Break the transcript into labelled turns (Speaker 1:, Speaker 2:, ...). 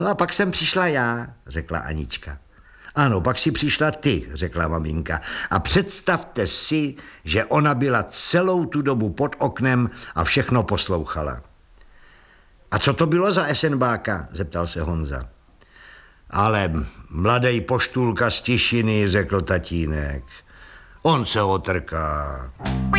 Speaker 1: No a pak jsem přišla já, řekla Anička. Ano, pak si přišla ty, řekla maminka. A představte si, že ona byla celou tu dobu pod oknem a všechno poslouchala. A co to bylo za esenbáka? Zeptal se Honza. Ale mladej poštůlka z Tišiny, řekl tatínek. On se otrká.